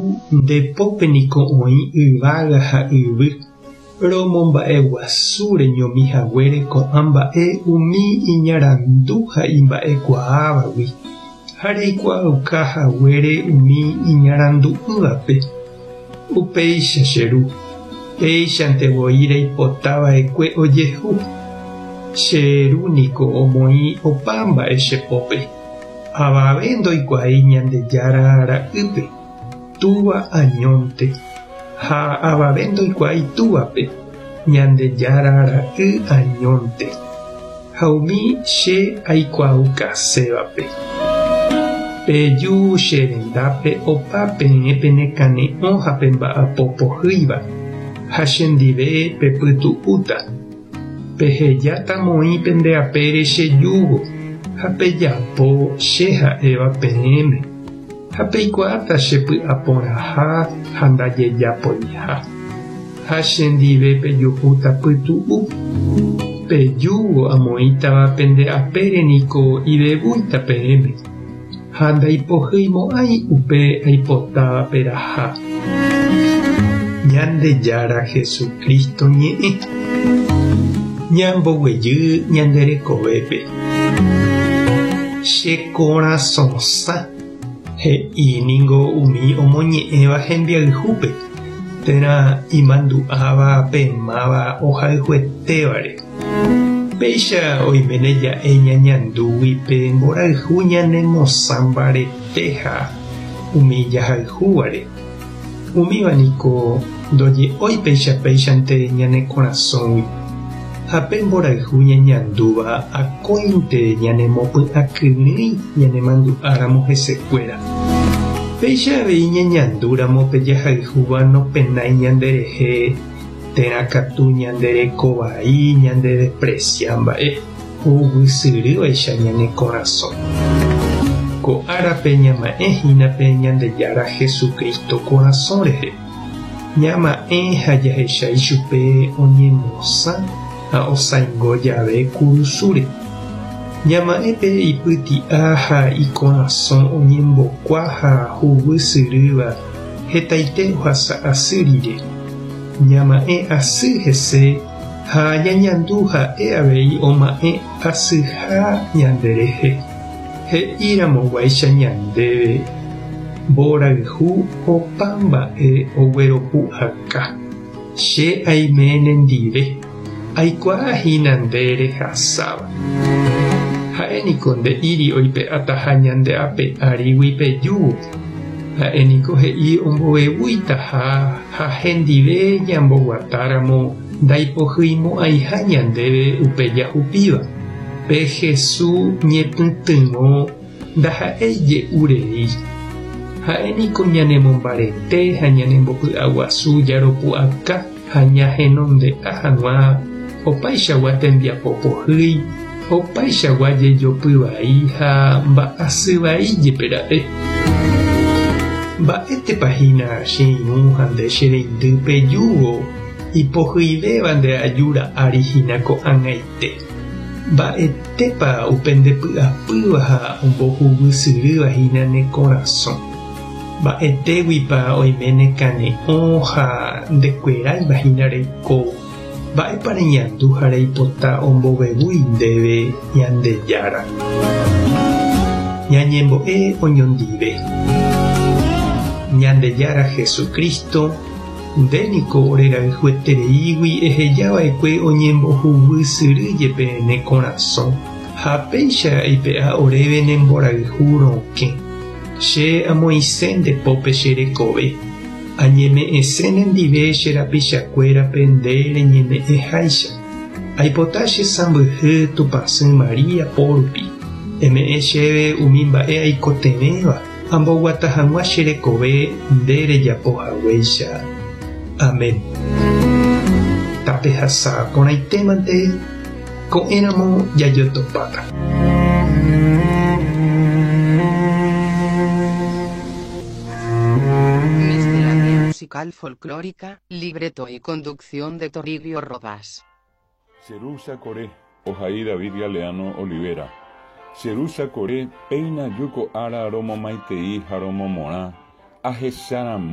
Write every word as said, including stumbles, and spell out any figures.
ndepópeniko oĩ yvága ha yvy romomba'eguasu reñomihaguére ko'ã mba'e umi iñarandu ha imba'ekuaávagui ha reikuaaukahaguére umi iñarandu'ỹvape. Upéicha che ru, péichantevoi reipotava'ekue ojehu. Che ru niko omoĩ opa mba'e chepópe. Avave ndoikuaái Ñandejára ra'ýpe, túva añónte. Ha avave ndoikuaái túvape, Ñandejára ra'y añónte. Ha umi che aikuaaukasẽvape. Peju che rendápe opa peẽ pene kane'õ ha pe mba'apopohýiva, ha chendive pepytu'úta. Pehejátamoi pende apére chejúvo, ha pejapo che ha'éva peẽme, ha peikuaáta chepy'aporãha ha ndajejapoiha. Ha chendive pejuhúta pytu'u. Pejúvo amoĩtava pende apére niko ivevúita peẽme, ha ndaipohýimo'ãi upe aipotáva peraha. Ñandejára Jesukristo ñe'ẽ ñamboguejy ñanderekovépe. Che korasõsa he'íningo umi omoñe'ẽva hembiayhúpe térã imandu'áva pemáva ohayhuetévare. Péicha oiméne ja'e ñañandúguipe mborayhu ñanemosãmbarete ha umi jahayhúvare. Umíva niko ndoje'ói péicha péichante ñane korasõgui. Ha pe mborayhu ñañandúva akóinte ñanemopy'akyrỹi ñanemandu'áramo hesekuéra. Péicha avei ñañandúramo pe jahayhúva nopenái ñanderehe térã katu ñanderekovai ñanderesprecia mba'e huguisyryvaicha ñane korasõ. Ko árape ñama'ẽhína pe Ñandejára Jesukristo korasõ rehe. Ñama'ẽ ha jahechái chupe oñemosã ha osãingo jave kurusúre. Ñama'ẽpe ipyti'a ha ikorasõ oñembokuaa ha huguisyrýva hetaite ohasa asy rire. Ñama'ẽ asy hese ha ñañandu ha'e avei oma'ẽ asyha ñanderehe. He'íramoguáicha ñandéve mborayhu opa mba'e ogueropu'aka. Che aime nendive aikuaahína nde rehasáva. Ha'éniko nde'íri oipe'ataha ñande'ape árigui pejúvo. Ha'éniko he'i ombovevúitaha ha hendive ñamboguatáramo ndaipohýimo'ãiha ñandéve upe jahupíva. Pe Jesũ ñepytyrõ ndaha'éije'urei. Ha'éniko ñanemombarete ha ñanembopy'aguasu jaropu'aka ha ñahenonde'a hag̃ua opaichagua tembiapopohýi, opaichagua jejopyvai ha mba'asyvaíjepera'e. Mba'étepahína che irũ ha nde che reindy pejúvo ipohyivéva nde ajura'árihína ko'ag̃aite. Mba'etépa upe ndepy'apýva ha ombohuguysyryvahína ne korasõ. Mba'etéguipa oiméne kane'õ ha ndekueraivahína reiko. Mba'épa reñandu ha reipota ombovevúi ndéve Ñandejára. Ñañembo'e oñondive. Ñandejára Jesukristo ndéniko orerayhuetereígui ehejava'ekue oñembohuguysyryjepe ne korasõ ha péicha aipe'a oréve ne mborayhu rokẽ. Che amoisẽ ndepópe che rekove. Añeme'ẽsẽ nendive che rapichakuérape nde reñeme'ẽháicha. Aipota che sãmbyhy Tupãsy Maria pórupi. Eme'ẽ chéve umi mba'e aikotevéva amboguata hag̃ua che rekove nde rejapohaguéicha. Amén. Tapehasa porãitémante ko'ẽramo jajotopáta. Musical folclórica, libreto y conducción de Toribio Rodas. Cherusa Coré, Ojaí David Galeano Olivera. Cherusa Coré, Peina Yuko Ara Romo Maitei Jaromo Morá, Ajecharam